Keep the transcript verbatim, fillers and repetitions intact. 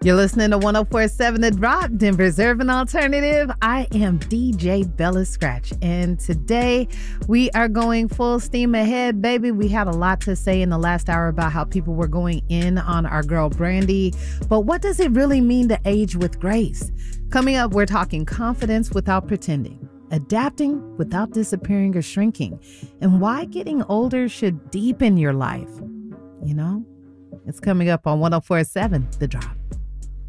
You're listening to one oh four point seven The Drop, Denver's Urban Alternative. I am D J Bella Scratch, and today we are going full steam ahead, baby. We had a lot to say in the last hour about how people were going in on our girl Brandy, but what does it really mean to age with grace? Coming up, we're talking confidence without pretending, adapting without disappearing or shrinking, and why getting older should deepen your life. You know, it's coming up on one oh four point seven The Drop.